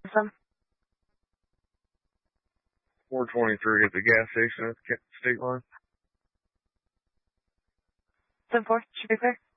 Some 423 at the gas station at the state line. 10-4, should be clear.